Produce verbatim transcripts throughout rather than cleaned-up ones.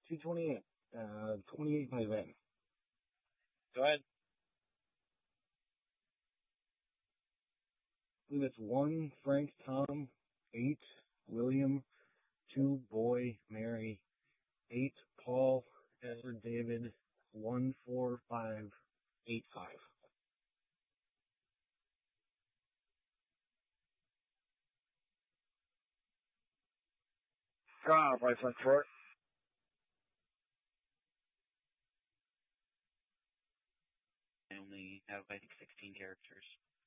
two twenty-eight. Uh, twenty-eight by then. Go ahead. I believe it's one, Frank, Tom, eight, William, two, Boy, Mary, eight, Paul, Edward, David, one, four, five, eight, five. God, I went for it. I only have, I think, sixteen characters.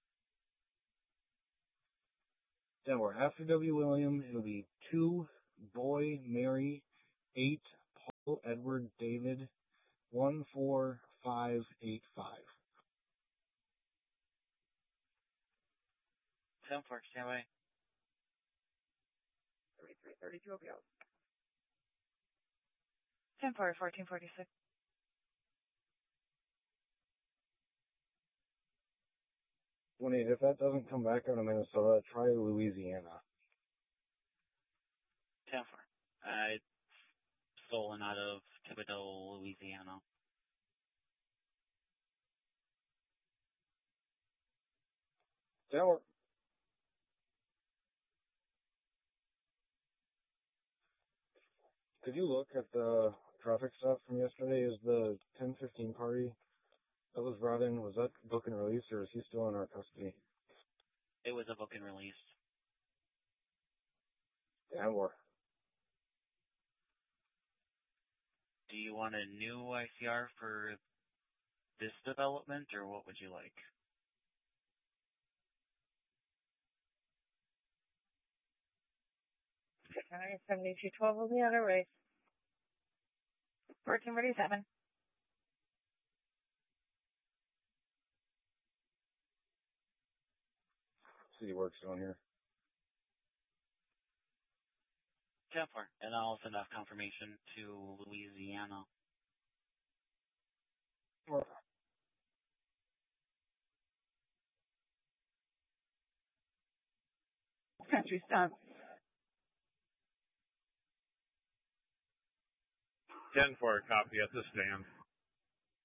Then we're after W. William. It'll be two, Boy, Mary, eight, Paul, Edward, David, one, four, five, eight, five. Seven four, stand by. thirty-three thirty-two, okay. ten four, fourteen forty-six. twenty-eight. If that doesn't come back out of Minnesota, try Louisiana. ten four. Uh, it's stolen out of Thibodaux, Louisiana. Tower. Could you look at the traffic stuff from yesterday? Is the ten fifteen party that was brought in, was that book and release, or is he still in our custody? It was a book and release. Tower. Do you want a new I C R for this development, or what would you like? Alright, seventy-two twelve will be on our way. fourteen forty-seven. City Works down here. ten four. And I'll send off confirmation to Louisiana. Or Country stop. ten four, copy at the stand.